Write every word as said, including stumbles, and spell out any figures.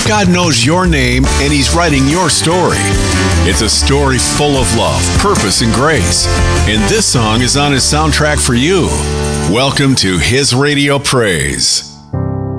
God knows your name and He's writing your story. It's a story full of love, purpose, and grace. And this song is on His soundtrack for you. Welcome to His Radio Praise.